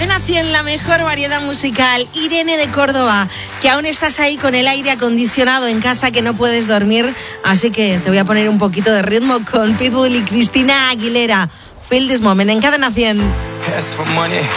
Cadena 100, la mejor variedad musical. Irene de Córdoba, que aún estás ahí con el aire acondicionado en casa que no puedes dormir, así que te voy a poner un poquito de ritmo con Pitbull y Cristina Aguilera. Feel This Moment en Cadena 100.